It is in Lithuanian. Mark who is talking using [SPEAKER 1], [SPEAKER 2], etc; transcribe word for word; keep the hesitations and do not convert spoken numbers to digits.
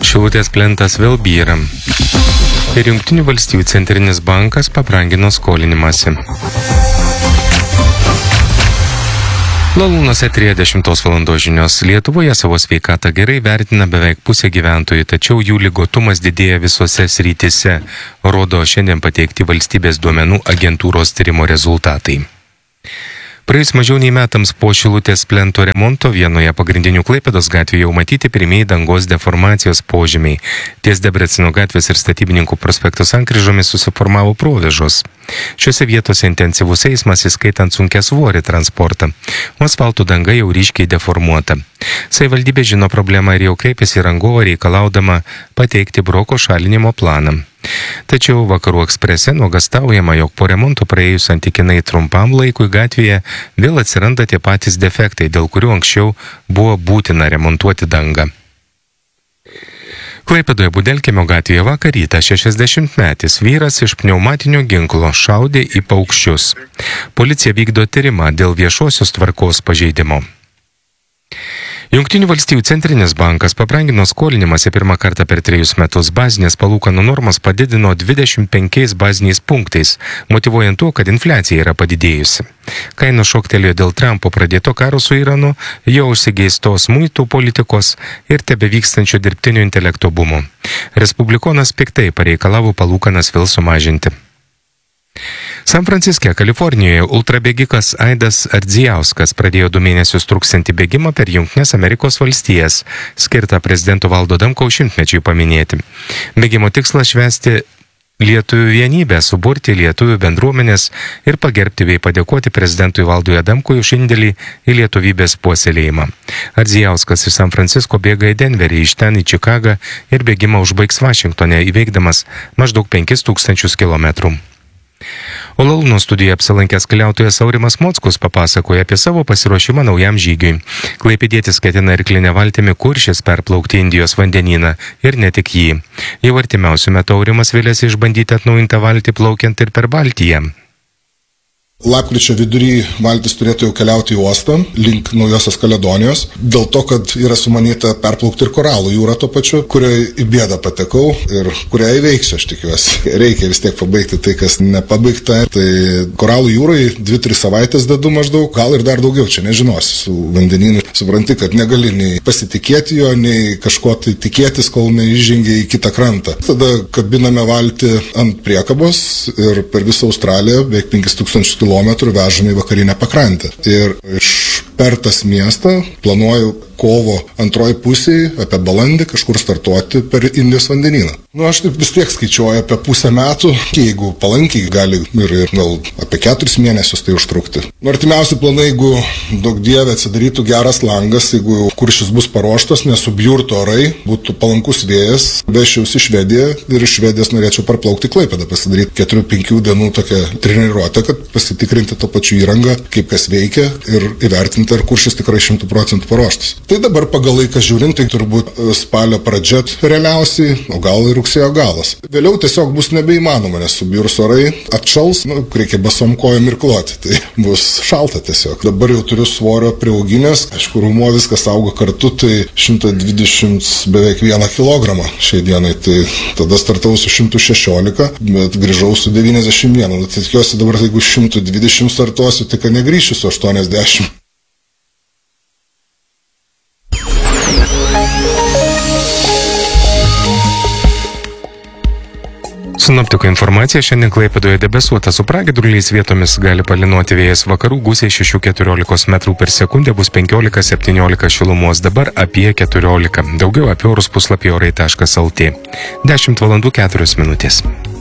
[SPEAKER 1] Šilutės plentas vėl byra. Ir Jungtinių valstijų centrinis bankas pabrangino skolinimąsi. Lalūnos eteryje dešimtos valandos žinios. Lietuvoje savo sveikatą gerai vertina beveik pusė gyventojų, tačiau jų ligotumas didėja visose srityse, rodo šiandien pateikti valstybės duomenų agentūros tyrimo rezultatai. Praėjus mažiau nei metams po Šilutės plento remonto vienoje pagrindinių Klaipėdos gatvių jau matyti pirmieji dangos deformacijos požymiai. Ties Debrecino gatvės ir Statybininkų prospekto sankryžomis susiformavo provėžos. Šiuose vietose intensyvus eismas, įskaitant sunkiasvorį transportą. O asfalto danga jau ryškiai deformuota. Savivaldybė žino problemą ir jau kreipėsi į rangovą reikalaudama pateikti broko šalinimo planą. Tačiau Vakarų Eksprese nuogastaujama, jog po remonto praėjus santykinai trumpam laikui gatvėje vėl atsiranda tie patys defektai, dėl kurių anksčiau buvo būtina remontuoti dangą. Klaipėdoje Budelkiemio gatvėje vakar rytą šešiasdešimtmetis vyras iš pneumatinio ginklo šaudė į paukščius. Policija vykdo tyrimą dėl viešosios tvarkos pažeidimo. Jungtinių valstijų centrinis bankas pabrangino skolinimąsi pirmą kartą per trejus metus. Bazinės palūkanų normos padidino dvidešimt penkiais baziniais punktais, motyvuojant tuo, kad infliacija yra padidėjusi. Kainos šoktelėjo dėl Trumpo pradėto karo su Iranu, jo užsigeistos muitų politikos ir tebevykstančio dirbtinio intelekto bumo. Respublikonas piktai pareikalavo palūkanas vėl sumažinti. San Franciske, Kalifornijoje, ultrabėgikas Aidas Ardzijauskas pradėjo du mėnesius truksiantį bėgimą per Jungtines Amerikos valstijas, skirtą prezidento Valdo Adamkaus šimtmečiui paminėti. Bėgimo tikslas švęsti lietuvių vienybę, suburti lietuvių bendruomenės ir pagerbti bei padėkoti prezidentui Valdui Adamkui už indėlį į lietuvybės puoselėjimą. Ardzijauskas iš San Francisko bėga į Denverį, iš ten į Čikagą ir bėgimą užbaigs Vašingtone, įveikdamas maždaug penkis tūkstančius kilometrų. O Lalūno studijoje apsilankęs keliautojas Aurimas Mockus papasakoja apie savo pasiruošimą naujam žygiui. Klaipėdietis ketina irkline valtimi Kuršės perplaukti Indijos vandenyną ir ne tik jį. Jau artimiausiu metu Aurimas vėlėsi išbandyti atnaujintą valtį plaukiant ir per Baltiją.
[SPEAKER 2] Lapkričio vidury valtis turėtų jau keliauti į uostą, link Naujosios Kaledonijos, dėl to, kad yra sumanyta perplaukti ir Koralų jūrą tuo pačiu, kurioje į bėdą patekau ir kurią įveiksiu, aš tikiuosi. Reikia vis tiek pabaigti tai, kas nepabaigta. Tai Koralų jūrai dvi tris savaitės dedu maždaug, gal ir dar daugiau, čia nežinosi. Su vandenynu supranti, kad negali nei pasitikėti jo, nei kažko tai tikėtis, kol neįžengia į kitą krantą. Tada kabiname valtį ant priekabos ir per visą Australiją, beveik penkis tūkstančius kilometrų vežame į vakarinę pakrantę. Ir iš per tas miestą planuoju kovo antroji pusėje, apie balandį, kažkur startuoti per Indijos vandenyną. Nu, aš taip vis tiek skaičiuoju apie pusę metų, jeigu palankiai gali ir, ir gal apie keturis mėnesius tai užtrukti. Nu, artimiausi planai, jeigu daug dievė atsidarytų geras langas, jeigu Kuršis bus paruoštas, nesubjurtų orai, būtų palankus vėjas, vešiausi į Švediją ir iš Švedijos norėčiau parplaukti Klaipėdą, pasidaryti keturių penkių dienų tokią treniruotę, kad pasitikrinti to pačiu įrangą, kaip kas veikia ir įvertinti, ar Kuršis tikrai šimtų procentų paruoštas. Tai dabar pagal laiką žiūrint, tai turbūt spalio pradžia realiausiai, o gal ir rugsėjo galas. Vėliau tiesiog bus nebeįmanoma, nes subjurs orai, atšals, nu, reikia basom kojom ir kloti, tai bus šalta tiesiog. Dabar jau turiu svorio priauginės, aišku, rūmo viskas auga kartu, tai šimtas dvidešimt beveik vieną kilogramą šiai dienai, tai tada startavau su šimtu šešiolika, bet grįžau su devyniasdešimt vienu. Tai tikiuosi dabar, jeigu šimtu dvidešimt startuosiu, tik negrįšiu su aštuoniasdešimt.
[SPEAKER 1] Sinoptikų informacija: šiandien Klaipėdoje debesuota su pragiedruliais, vietomis gali palynoti vėjas, vakarų gūsiai šeši keturiolikos metrų per sekundę, bus penkiolika septyniolika šilumos, dabar apie keturiolika. Daugiau apie orus puslapyje orai taškas lt. dešimt valandų keturios minutės.